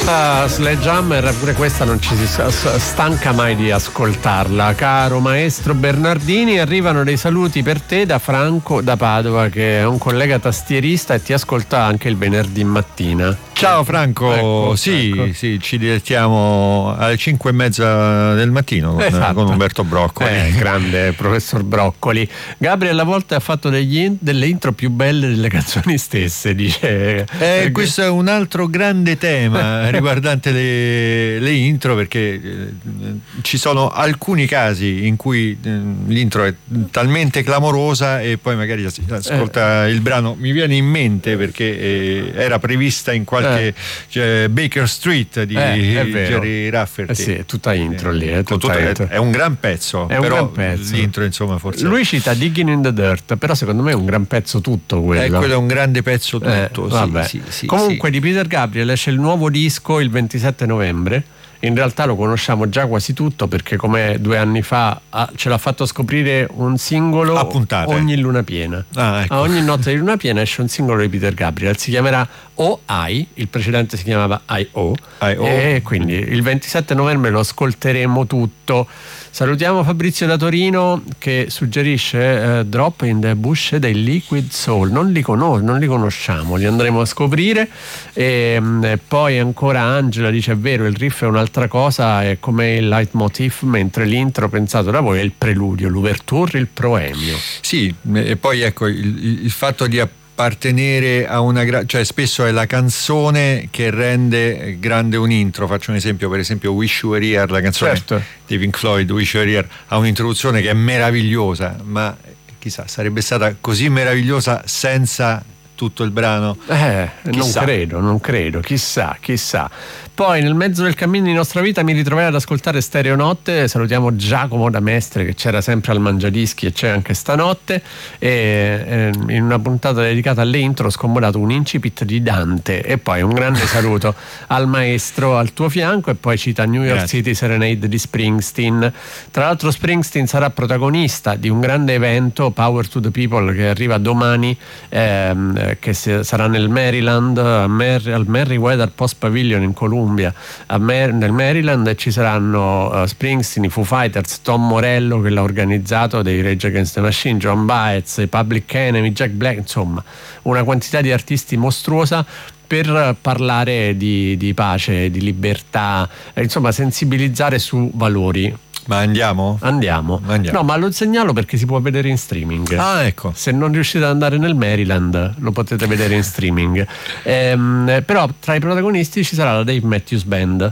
Sledgehammer, pure questa non ci si stanca mai di ascoltarla. Caro maestro Bernardini, arrivano dei saluti per te da Franco da Padova, che è un collega tastierista e ti ascolta anche il venerdì mattina. Ciao Franco, ecco. Sì, ci divertiamo alle 5:30 del mattino con Umberto Broccoli. Grande professor Broccoli. Gabriel a volte ha fatto delle intro più belle delle canzoni stesse, dice. Questo è un altro grande tema riguardante le intro, perché ci sono alcuni casi in cui l'intro è talmente clamorosa e poi magari ascolta il brano. Mi viene in mente perché era prevista in qualche Baker Street di Jerry Rafferty. Sì, è tutta intro lì. È un gran pezzo, però l'intro insomma forse. Lui cita Digging in the Dirt, però secondo me è un gran pezzo tutto quello. Quello è un grande pezzo tutto. Comunque di Peter Gabriel esce il nuovo disco il 27 novembre. In realtà lo conosciamo già quasi tutto, perché come 2 anni fa ce l'ha fatto scoprire un singolo a puntate ogni luna piena. Ecco. A ogni notte di luna piena esce un singolo di Peter Gabriel, si chiamerà O.I., il precedente si chiamava I.O. E quindi il 27 novembre lo ascolteremo tutto. Salutiamo Fabrizio da Torino che suggerisce Drop in the Bush dei Liquid Soul. Non li conosciamo, li andremo a scoprire. E poi ancora Angela dice: è vero, il riff è un'altra cosa, è come il leitmotiv, mentre l'intro pensato da voi è il preludio, l'ouverture, il proemio. Sì, e poi ecco il fatto di appartenere a una cioè spesso è la canzone che rende grande un intro. Faccio un esempio, per esempio Wish You Were Here, la canzone di Pink Floyd, Wish You Were Here, ha un'introduzione che è meravigliosa, ma chissà, sarebbe stata così meravigliosa senza tutto il brano? Non credo, chissà. Poi nel mezzo del cammino di nostra vita mi ritrovai ad ascoltare Stereonotte. Salutiamo Giacomo da Mestre, che c'era sempre al Mangiadischi e c'è anche stanotte, e in una puntata dedicata alle intro ho scomodato un incipit di Dante. E poi un grande saluto al maestro al tuo fianco, e poi cita New York City Serenade di Springsteen. Tra l'altro Springsteen sarà protagonista di un grande evento, Power to the People, che arriva domani, che sarà nel Maryland, al Merriweather Post Pavilion in Columbia, nel Maryland, e ci saranno Springsteen, i Foo Fighters, Tom Morello che l'ha organizzato, dei Rage Against the Machine, John Baez, i Public Enemy, Jack Black, insomma una quantità di artisti mostruosa per parlare di pace, di libertà, insomma sensibilizzare su valori. Ma andiamo? Andiamo. No, ma lo segnalo perché si può vedere in streaming. Ecco. Se non riuscite ad andare nel Maryland, lo potete vedere in streaming. Però tra i protagonisti ci sarà la Dave Matthews Band.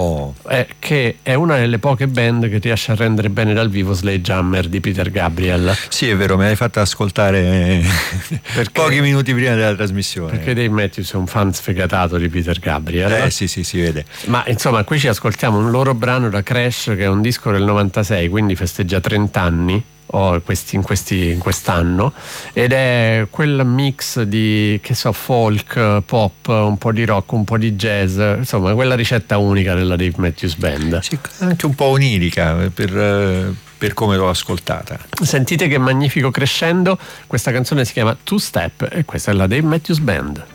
Che è una delle poche band che riesce a rendere bene dal vivo Sledgehammer di Peter Gabriel. Sì, è vero, me l'hai fatta ascoltare pochi minuti prima della trasmissione. Perché Dave Matthews è un fan sfegatato di Peter Gabriel. Sì, si vede. Ma insomma, qui ci ascoltiamo un loro brano da Crash, che è un disco del 96, quindi festeggia 30 anni. In quest'anno, ed è quel mix di folk, pop, un po' di rock, un po' di jazz, insomma quella ricetta unica della Dave Matthews Band. Sì, anche un po' onirica per come l'ho ascoltata. Sentite che magnifico crescendo. Questa canzone si chiama Two Step e questa è la Dave Matthews Band.